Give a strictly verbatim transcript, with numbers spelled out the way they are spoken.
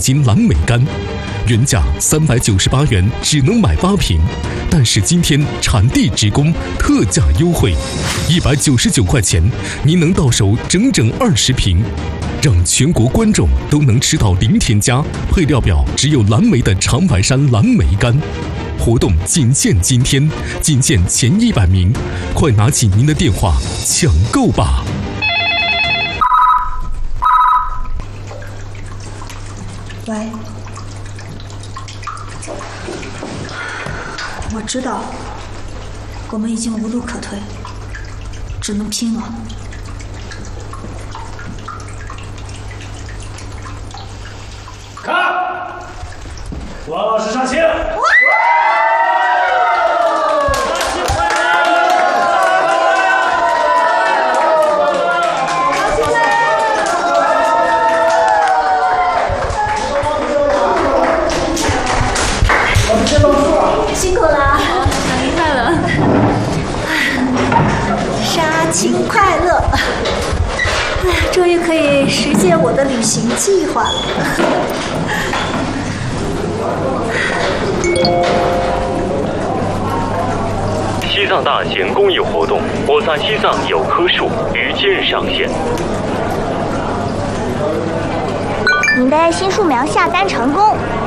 斤蓝莓干，原价三百九十八元，只能买八瓶，但是今天产地直供，特价优惠，一百九十九块钱，您能到手整整二十瓶，让全国观众都能吃到零添加、配料表只有蓝莓的长白山蓝莓干。活动仅限今天，仅限前一百名，快拿起您的电话抢购吧！ 喂，我知道，我们已经无路可退，只能拼了。 看，王老师上线。 辛苦了， 哦，那厉害了！ 杀青快乐！哎呀，终于可以实现我的旅行计划了。 西藏大型公益活动，我在西藏有棵树于今日上线。 您的新树苗下单成功，